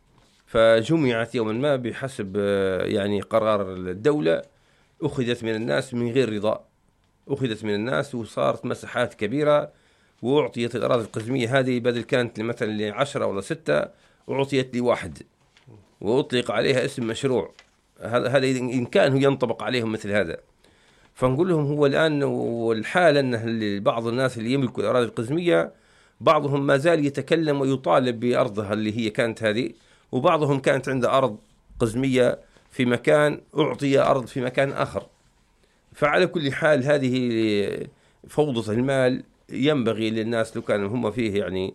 فجمعت يوما ما بحسب يعني قرار الدولة، أخذت من الناس من غير رضا، أخذت من الناس وصارت مساحات كبيرة، وأعطيت الأراضي القزمية هذه بدل كانت مثلا ل10 ولا 6 أعطيت ل1، وأطلق عليها اسم مشروع. هذا إن كان ينطبق عليهم مثل هذا. فنقول لهم هو الآن والحال أن بعض الناس اللي يملكوا الأراضي القزمية بعضهم ما زال يتكلم ويطالب بأرضها اللي هي كانت هذه، وبعضهم كانت عنده أرض قزمية في مكان أعطي أرض في مكان آخر. فعلى كل حال هذه فوضى المال ينبغي للناس لو كانوا هم فيه يعني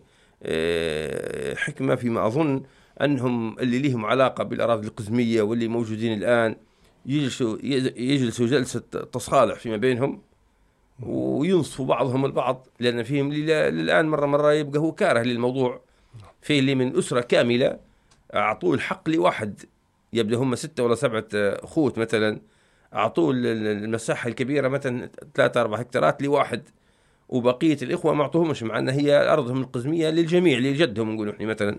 حكمة، فيما أظن أنهم اللي لهم علاقة بالأراضي القزمية واللي موجودين الآن يجلسوا جلسة تصالح فيما بينهم وينصفوا بعضهم البعض، لأن فيهم الآن مرة يبقى هو كاره للموضوع. فيه اللي من أسرة كاملة أعطوه الحق لواحد، يبدأ هم 6 ولا 7 أخوت مثلا، أعطوه المساحة الكبيرة مثلا 3-4 هكتارات لواحد، وبقية الإخوة ما أعطوهمش، مع أن هي أرضهم القزمية للجميع لجدهم نقول إحنا مثلا.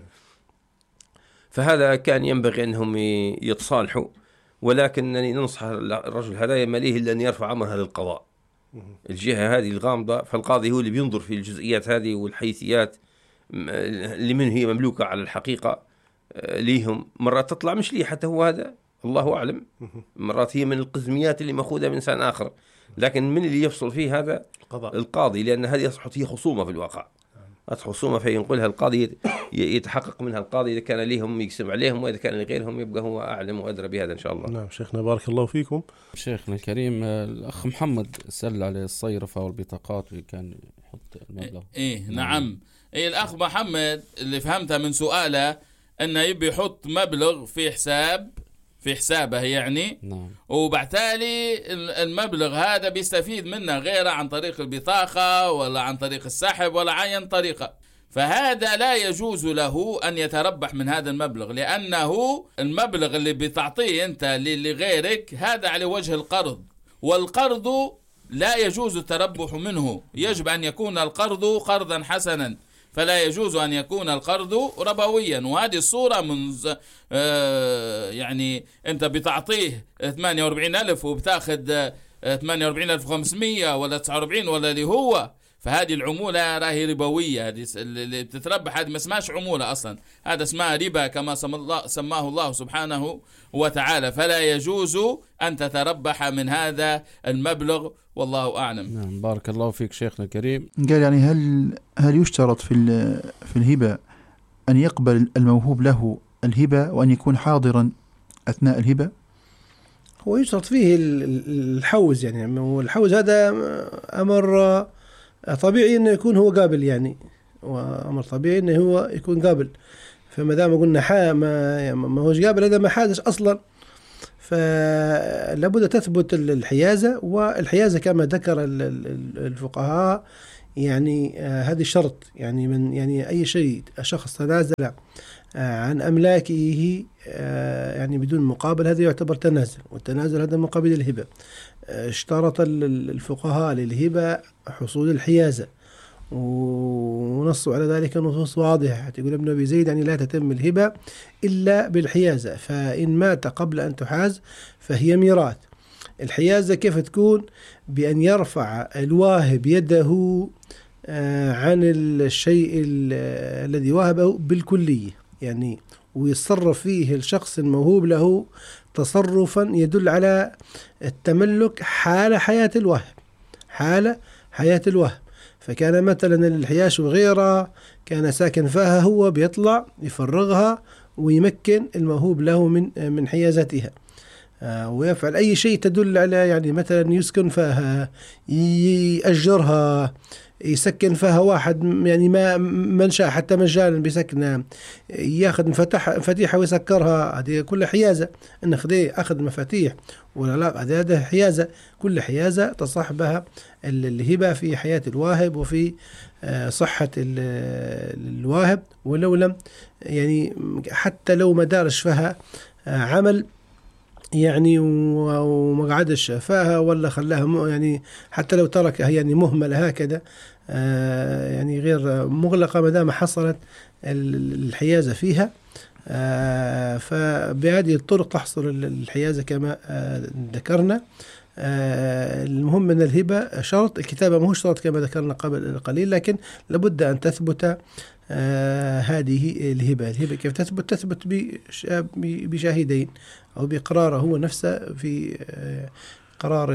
فهذا كان ينبغي أنهم يتصالحوا، ولكنني ننصح الرجل هذا ما ليه إلا أن يرفع أمرها للقضاء. الجهة هذه الغامضة، فالقاضي هو اللي بينظر في الجزئيات هذه والحيثيات لمن هي مملوكة على الحقيقة ليهم. مرات تطلع مش ليه حتى هو هذا، الله أعلم، مرات هي من القزميات اللي مأخوذة من إنسان آخر، لكن من اللي يفصل فيه هذا القاضي، لأن هذه أصبحت هي خصومة في الواقع، خصومة فينقلها القاضي يتحقق منها القاضي إذا كان ليهم يقسم عليهم، وإذا كان لغيرهم يبقى هو أعلم وأدرى بهذا إن شاء الله. نعم شيخنا بارك الله فيكم. شيخنا الكريم الأخ محمد سأل على الصيرفة والبطاقات اللي كان يحط المبلغ. نعم. الأخ محمد اللي فهمتها من سؤاله أنه يبي يحط مبلغ في حسابه يعني. نعم. وبعتالي المبلغ هذا بيستفيد منه غيره عن طريق البطاقة ولا عن طريق السحب ولا عين طريقة، فهذا لا يجوز له أن يتربح من هذا المبلغ، لأنه المبلغ اللي بتعطيه أنت لغيرك هذا على وجه القرض، والقرض لا يجوز التربح منه، يجب أن يكون القرض قرضا حسنا، فلا يجوز أن يكون القرض ربويا. وهذه الصورة من يعني أنت بتعطيه 48,000 وبتاخذ 48,500 ولا 49 ولا اللي هو، فهذه العمولة راهي ربوية، هذه اللي بتتربح هذه ما اسمهاش عمولة أصلا، هذا اسمها ربا كما سماه الله سبحانه وتعالى، فلا يجوز أن تتربح من هذا المبلغ، والله أعلم. نعم بارك الله فيك شيخنا الكريم. قال يعني هل يشترط في الهبة أن يقبل الموهوب له الهبة وأن يكون حاضرا أثناء الهبة؟ هو يشترط فيه الحوز، يعني الحوز هذا أمر طبيعي أنه يكون هو قابل، يعني وأمر طبيعي أنه هو يكون قابل، فما دام قلنا ما هوش قابل هذا ما حادث أصلا، فلابد تثبت الحيازة. والحيازة كما ذكر الفقهاء يعني هذه شرط، يعني من يعني أي شيء شخص تنازل عن أملاكه يعني بدون مقابل، هذا يعتبر تنازل، والتنازل هذا مقابل الهبة. اشترط الفقهاء للهبة حصول الحيازة، ونصوا على ذلك نصوص واضحة. يقول ابن أبي زيد يعني لا تتم الهبة إلا بالحيازة، فإن مات قبل أن تحاز فهي ميراث. الحيازة كيف تكون؟ بأن يرفع الواهب يده عن الشيء الذي وهبه بالكلية، يعني ويتصرف فيه الشخص الموهوب له تصرفا يدل على التملك حال حياة الواهب، حال حياة الواهب. فكان مثلا الحياش وغيره كان ساكن فيها، هو بيطلع يفرغها ويمكن الموهوب له من حيازتها، ويفعل أي شيء تدل على يعني مثلا يسكن فيها، يأجرها، يسكن فيها واحد يعني ما من شاء حتى مجانا بيسكنها، ياخذ مفاتيحها ويسكرها، هذه كل حيازة. إن أخذ مفاتيح ولا لا، هذا حيازة. كل حيازة تصاحبها الهبة في حياة الواهب وفي صحة الواهب، ولو لم يعني حتى لو ما دارش فيها عمل يعني وما قعدش فيها ولا خلاها يعني حتى لو تركها يعني مهملة هكذا يعني غير مغلقة، ما دام حصلت الحيازة فيها. فبهذه الطرق تحصل الحيازة كما ذكرنا. المهم أن الهبة شرط، الكتابة ما هو شرط كما ذكرنا قبل قليل، لكن لابد أن تثبت هذه الهبة. الهبة كيف تثبت؟ تثبت بشاهدين أو بإقراره هو نفسه في قرار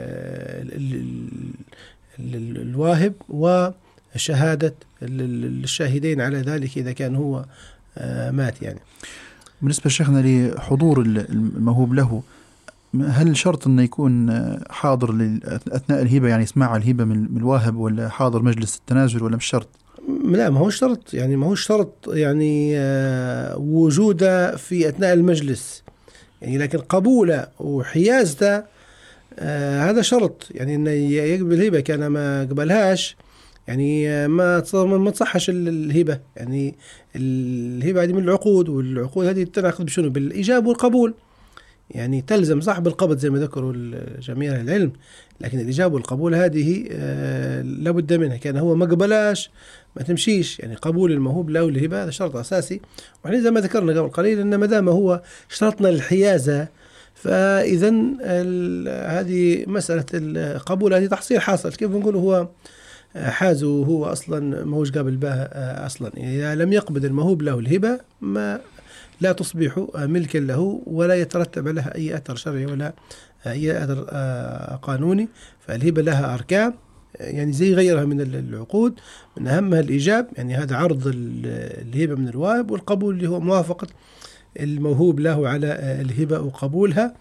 الواهب وشهادة الشاهدين على ذلك إذا كان هو مات. يعني بالنسبة شيخنا لحضور الموهوب له، هل شرط أنه يكون حاضر أثناء الهبة، يعني يسمع الهبة من الواهب، ولا حاضر مجلس التنازل، ولا مش شرط؟ لا، ما هو شرط، يعني ما هو شرط يعني وجوده في أثناء المجلس يعني، لكن قبوله وحيازته هذا شرط. يعني إنه يقبل الهبة، كان ما قبلهاش يعني ما تصحش الهبة. يعني الهبة هذه من العقود، والعقود هذه تنعقد بشنو؟ بالإيجاب والقبول. يعني تلزم صاحب القبض زي ما ذكروا جميع العلم، لكن الإجابة والقبول هذه لابد منها. كان هو ما قبلاش ما تمشيش. يعني قبول الموهوب له الهبة هذا شرط أساسي. وإحنا زي ما ذكرنا قبل قليل أن ما دام هو شرطنا الحيازة، فإذا هذه مسألة القبول هذه تحصيل حاصل. كيف نقول هو حاز وهو أصلا ما هوش قابل بها أصلا. إذا لم يقبض الموهوب له الهبة ما لا تصبح ملكا له، ولا يترتب لها أي أثر شرعي ولا أي أثر قانوني. فالهبة لها أركان يعني زي غيرها من العقود، من أهمها الإيجاب، يعني هذا عرض الهبة من الواهب، والقبول اللي هو موافقة الموهوب له على الهبة وقبولها.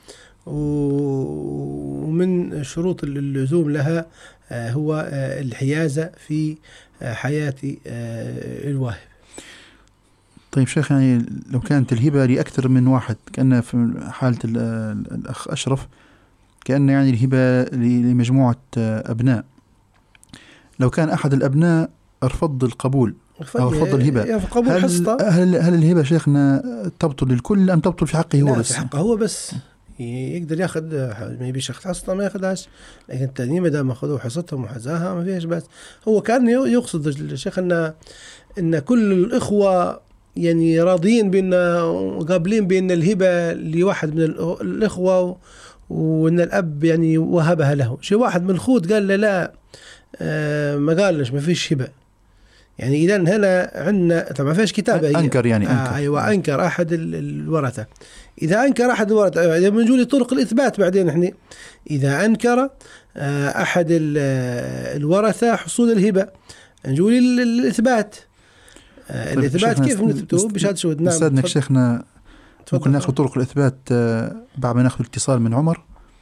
ومن شروط اللزوم لها هو الحيازة في حياة الواهب. طيب شيخ، يعني لو كانت الهبة لأكثر من واحد، كأن في حالة الأخ أشرف كأن يعني الهبة لمجموعة أبناء، لو كان أحد الأبناء رفض القبول أو رفض الهبة، هل الهبة شيخنا تبطل للكل أم تبطل في حقه هو بس؟ في حقه هو بس. يقدر ياخذ، ما يبيش ياخذ حصته ما ياخذهاش، لكن التانيين ما دام أخذوا حصتهم وحزاها ما فيهاش بس. هو كان يقصد الشيخ إن كل الإخوة يعني راضيين بأن قابلين بأن الهبة لواحد من الإخوة، وأن الأب يعني وهبها له. شيء واحد من الخوت قال لا ما قالش ما فيش هبة. يعني إذا هنا عندنا طبعا فيش كتابة، أنكر يعني أنكر. أيوة أنكر أحد الورثة. إذا أنكر أحد الورثة، إذا بنجولي طرق الإثبات بعدين إحنا، إذا أنكر أحد الورثة حصول الهبة نجولي الإثبات. الإثبات كيف نثبته؟ بشهادة شهود. نعم أستاذنا شيخنا، ممكن نأخذ طرق الإثبات بعد ما نأخذ الاتصال من عمر.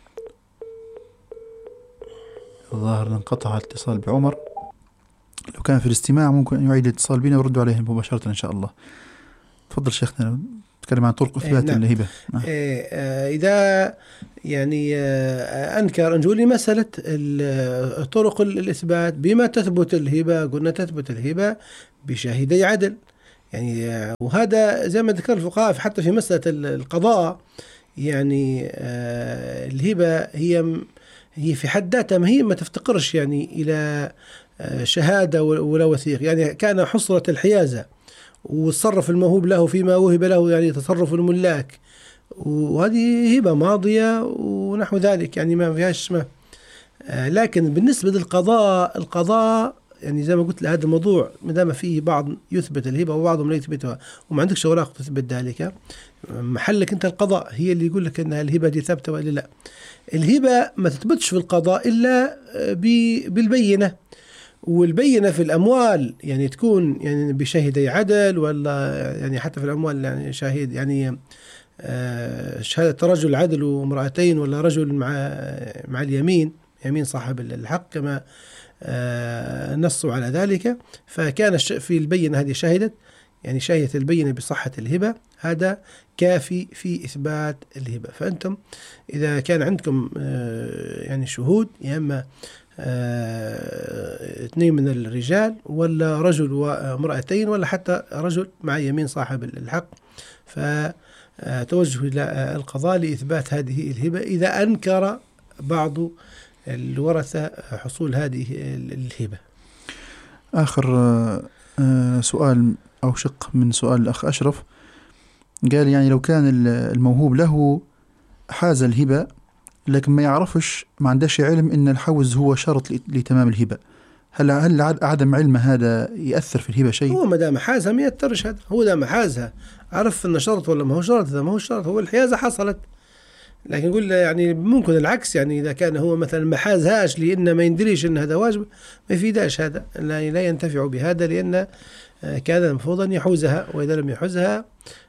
الظاهر انقطع الاتصال بعمر. لو كان في الاستماع ممكن يعيد الاتصال بنا ويردوا عليه مباشرة إن شاء الله. تفضل شيخنا، نتكلم عن طرق إثبات الهبة. إذا يعني أنكر نقول مسألة طرق الإثبات بما تثبت الهبة. قلنا تثبت الهبة بشاهدي عدل، يعني وهذا زي ما ذكر الفقهاء حتى في مسألة القضاء، يعني الهبة هي في حد ذاتها ما تفتقرش يعني إلى شهادة ولا وثيق. يعني كان حصرة الحيازة وتصرف الموهوب له فيما وهب له، يعني تصرف الملاك، وهذه هبة ماضية ونحو ذلك، يعني ما فيهاش لكن بالنسبة القضاء يعني زي ما قلت لهذا الموضوع ما دام فيه بعض يثبت الهبة وبعضهم لا يثبتها وما عندكش أوراق تثبت ذلك، محلك أنت القضاء هي اللي يقول لك أنها الهبة دي ثابتة ولا لا. الهبة ما تثبتش في القضاء إلا بالبينة، والبينة في الأموال يعني تكون يعني بشاهدي عدل، ولا يعني حتى في الأموال يعني شاهد يعني شهادة رجل عدل وامرأتين، ولا رجل مع اليمين، يمين صاحب الحق كما نصوا على ذلك. فكان في البينة هذه شهدت، يعني شهدت البينة بصحة الهبة، هذا كافي في إثبات الهبة. فأنتم إذا كان عندكم يعني شهود، يا إما 2 من الرجال، ولا رجل وامرأتين، ولا حتى رجل مع يمين صاحب الحق، فتوجه إلى القضاء لإثبات هذه الهبة إذا أنكر بعض الورثة حصول هذه الهبة. آخر سؤال أو شق من سؤال الأخ أشرف، قال يعني لو كان الموهوب له حاز الهبة لكن ما يعرفش، ما عندهش علم إن الحوز هو شرط لتمام الهبة، هل عدم علم هذا يأثر في الهبة شيء؟ هو ما دام حازها ما يأثرش، هذا هو دام حازها عرف إن شرط ولا ما هو شرط، إذا ما هو شرط هو الحيازة حصلت. لكن نقول يعني ممكن العكس، يعني إذا كان هو مثلا ما حازهاش لأنه ما يندريش أن هذا واجب، ما يفيداش هذا، لا ينتفع بهذا، لأن كان المفروض أن يحوزها، وإذا لم يحوزها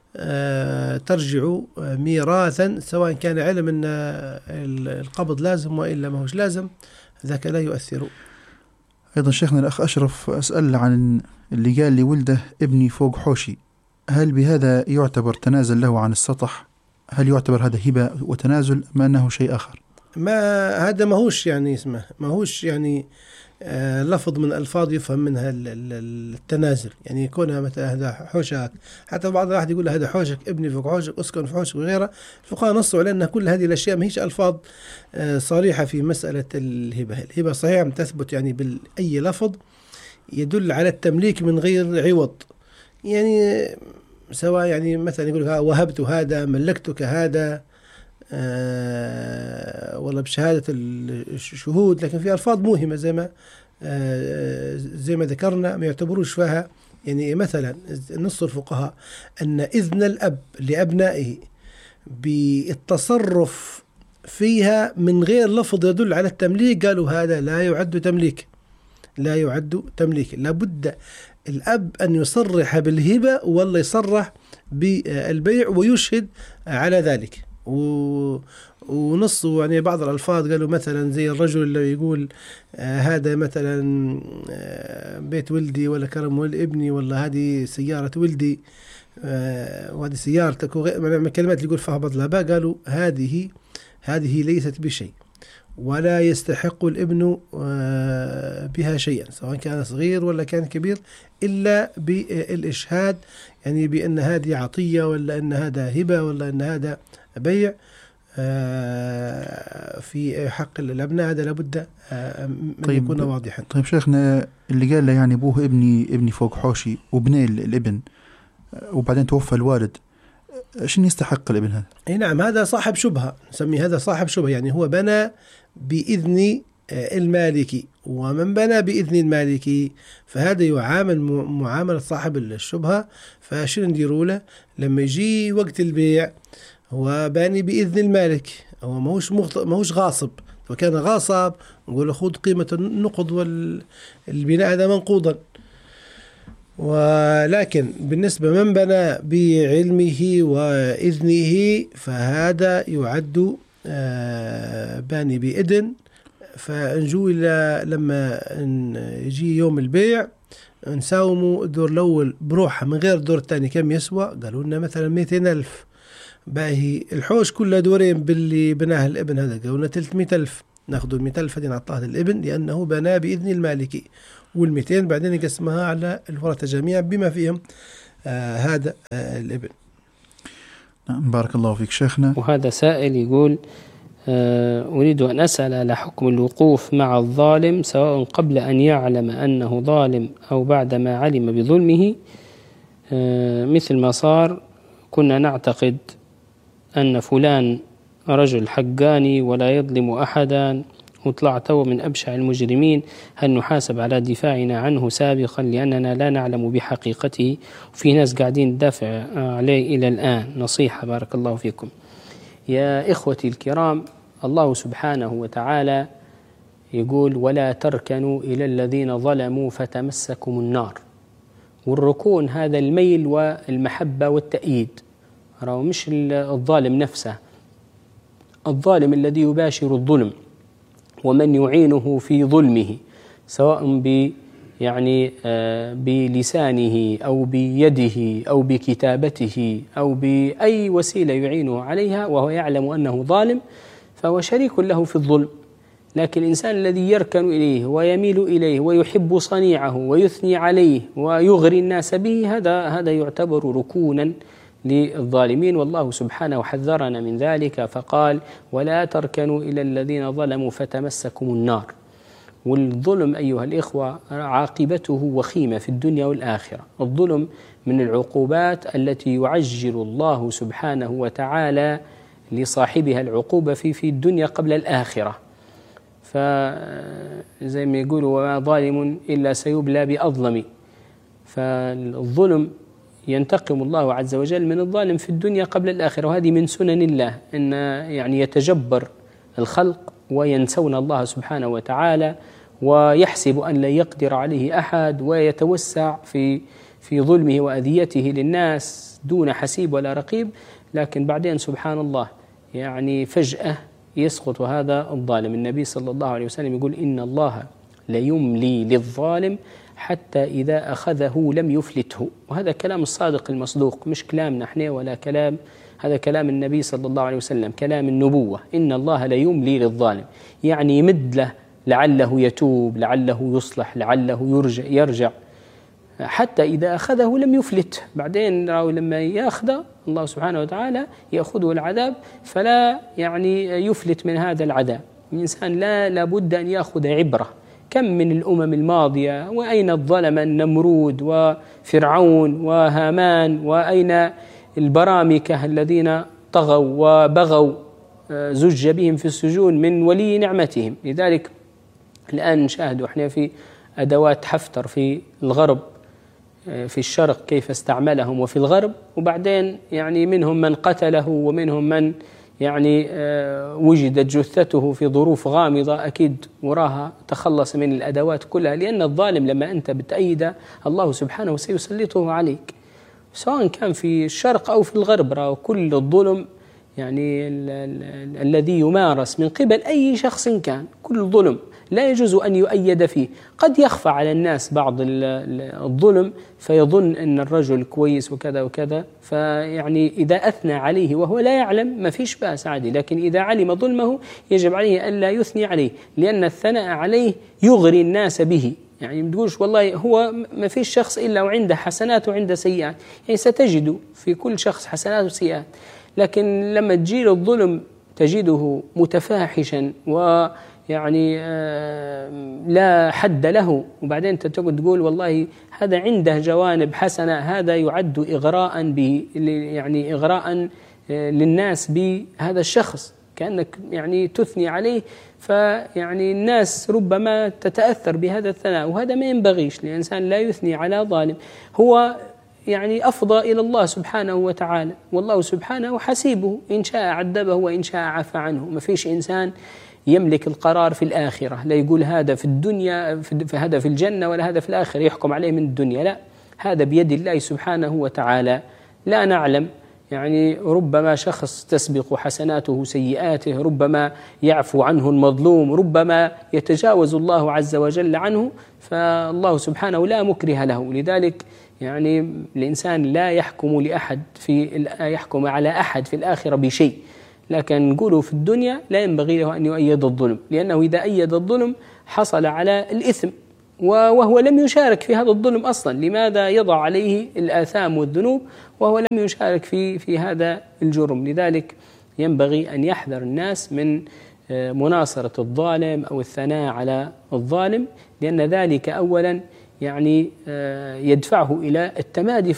ترجع ميراثا، سواء كان علم أن القبض لازم وإلا ما هوش لازم، ذاك لا يؤثر. أيضا شيخنا الأخ أشرف أسأل عن اللي قال لي ولده ابني فوق حوشي، هل بهذا يعتبر تنازل له عن السطح؟ هل يعتبر هذا هبة وتنازل ما أنه شيء آخر؟ ما هذا ما هوش يعني اسمه، ما هوش يعني لفظ من ألفاظ يفهم منها التنازل، يعني يكونها مثلا هذا حوشك، حتى بعض الواحد يقول هذا حوشك، ابني فوق حوشك، اسكن في حوشك وغيره. الفقهاء نصوا على أن كل هذه الأشياء ما هيش ألفاظ صريحة في مسألة الهبة. الهبة صحيح تثبت يعني بأي لفظ يدل على التمليك من غير عوض، يعني سواء يعني مثلا يقول وهبت هذا، ملكتك هذا، والله بشهادة الشهود، لكن في ألفاظ موهمة زي ما ذكرنا ما يعتبروش فيها. يعني مثلا نص الفقهاء أن إذن الأب لأبنائه بالتصرف فيها من غير لفظ يدل على التمليك، قالوا هذا لا يعد تمليك، لابد الأب أن يصرح بالهبة ولا يصرح بالبيع ويشهد على ذلك. ونصوا يعني بعض الألفاظ قالوا مثلا زي الرجل اللي يقول هذا مثلا بيت ولدي، ولا كرم ولد ابني، ولا هذه سيارة ولدي وهذه سيارتك، من الكلمات اللي يقول فهبط لها، قالوا هذه ليست بشيء، ولا يستحق الابن بها شيئا سواء كان صغير ولا كان كبير، إلا بالإشهاد، يعني بأن هذه عطية، ولا أن هذا هبة، ولا أن هذا بيع في حق الأبناء. هذا لابد أن يكون واضحا. طيب شيخنا، اللي قال له يعني أبوه ابني فوق حوشي وبني الابن وبعدين توفى الوالد، شنو يستحق الابن هذا؟ اي نعم، هذا صاحب شبهة، نسميه هذا صاحب شبهة، يعني هو بنى بإذن المالك، ومن بنى بإذن المالك فهذا يعامل معاملة صاحب الشبهة. فشنو نديروا له لما يجي وقت البيع؟ هو باني بإذن المالك، هو ماهوش غاصب. وكان غاصب نقول خذ قيمة النقد والبناء هذا منقوضا. ولكن بالنسبة من بنى بعلمه وإذنه فهذا يعد باني بإذن. فنجو إلى لما يجي يوم البيع نساوموا الدور الأول بروحه من غير الدور الثاني كم يسوى؟ قالوا لنا مثلا 200,000. باهي الحوش كله دورين باللي بناه الابن هذا، قالوا لنا 300,000. ناخذوا 200,000 هذه نعطاها للابن لأنه بنى بإذن المالكي، وال200 بعدين يقسمها على الورثة جميعا بما فيهم هذا الابن. نعم بارك الله فيك شيخنا. وهذا سائل يقول أريد أن أسأل على حكم الوقوف مع الظالم سواء قبل أن يعلم أنه ظالم أو بعدما علم بظلمه، مثل ما صار كنا نعتقد أن فلان رجل حقاني ولا يظلم أحدا وطلع تو من أبشع المجرمين، هل نحاسب على دفاعنا عنه سابقا لأننا لا نعلم بحقيقته وفي ناس قاعدين دافع عليه إلى الآن؟ نصيحة بارك الله فيكم. يا إخوتي الكرام، الله سبحانه وتعالى يقول ولا تركنوا إلى الذين ظلموا فتمسكم النار. والركون هذا الميل والمحبة والتأييد، مش الظالم نفسه، الظالم الذي يباشر الظلم ومن يعينه في ظلمه سواء بلسانه أو بيده أو بكتابته أو بأي وسيلة يعينه عليها وهو يعلم أنه ظالم، فهو شريك له في الظلم. لكن الإنسان الذي يركن إليه ويميل إليه ويحب صنيعه ويثني عليه ويغري الناس به، هذا يعتبر ركونا للظالمين، والله سبحانه حذرنا من ذلك فقال ولا تركنوا إلى الذين ظلموا فتمسكم النار. والظلم أيها الإخوة عاقبته وخيمة في الدنيا والآخرة. الظلم من العقوبات التي يعجل الله سبحانه وتعالى لصاحبها العقوبة في الدنيا قبل الآخرة. فزي ما يقولوا وما ظالم إلا سيبلى بأظلم. فالظلم ينتقم الله عز وجل من الظالم في الدنيا قبل الآخرة، وهذه من سنن الله أن يتجبر الخلق وينسون الله سبحانه وتعالى ويحسب أن لا يقدر عليه أحد ويتوسع في ظلمه وأذيته للناس دون حسيب ولا رقيب. لكن بعدين سبحان الله فجأة يسقط هذا الظالم. النبي صلى الله عليه وسلم يقول إن الله ليملي للظالم حتى إذا أخذه لم يفلته. وهذا كلام الصادق المصدوق، مش كلامنا احنا ولا كلام، هذا كلام النبي صلى الله عليه وسلم، كلام النبوة. إن الله ليملي للظالم، يمد له لعله يتوب، لعله يصلح، لعله يرجع حتى إذا أخذه لم يفلت. بعدين لما يأخذ الله سبحانه وتعالى يأخذه العذاب فلا يفلت من هذا العذاب. الإنسان لابد أن يأخذ عبرة. كم من الأمم الماضية وأين الظلم النمرود وفرعون وهامان، وأين البرامكة الذين طغوا وبغوا زج بهم في السجون من ولي نعمتهم. لذلك الآن نشاهد احنا في أدوات حفتر في الغرب، في الشرق كيف استعملهم وفي الغرب، وبعدين منهم من قتله ومنهم من وجدت جثته في ظروف غامضة أكيد وراها تخلص من الأدوات كلها. لأن الظالم لما أنت بتأيده الله سبحانه سيسلطه عليك سواء كان في الشرق أو في الغرب. كل الظلم الذي يمارس من قبل أي شخص كان، كل ظلم لا يجوز أن يؤيد فيه. قد يخفى على الناس بعض الظلم فيظن أن الرجل كويس وكذا وكذا، إذا أثنى عليه وهو لا يعلم ما فيش بأس عادي، لكن إذا علم ظلمه يجب عليه ألا يثني عليه، لأن الثناء عليه يغري الناس به. بتقولش والله هو ما فيش شخص إلا وعنده حسنات وعنده سيئات، ستجد في كل شخص حسنات وسيئات، لكن لما تجيل الظلم تجده متفاحشا لا حد له، وبعدين تقول والله هذا عنده جوانب حسنة، هذا يعد إغراء به، إغراء للناس بهذا الشخص، كأنك تثني عليه، الناس ربما تتأثر بهذا الثناء، وهذا ما ينبغيش. الإنسان لا يثني على ظالم، هو أفضى إلى الله سبحانه وتعالى، والله سبحانه حسيبه، إن شاء عذبه وإن شاء عفى عنه. ما فيش إنسان يملك القرار في الآخرة، لا يقول هذا في الدنيا هذا في الجنة ولا هذا في الآخرة يحكم عليه من الدنيا، لا، هذا بيد الله سبحانه وتعالى. لا نعلم ربما شخص تسبق حسناته سيئاته، ربما يعفو عنه المظلوم، ربما يتجاوز الله عز وجل عنه، فالله سبحانه لا مكره له. لذلك الإنسان لا يحكم يحكم على أحد في الآخرة بشيء، لكن نقوله في الدنيا لا ينبغي له أن يؤيد الظلم، لأنه إذا أيد الظلم حصل على الإثم، وهو لم يشارك في هذا الظلم أصلا. لماذا يضع عليه الآثام والذنوب وهو لم يشارك في هذا الجرم؟ لذلك ينبغي أن يحذر الناس من مناصرة الظالم أو الثناء على الظالم، لأن ذلك أولا يعني يدفعه إلى التمادي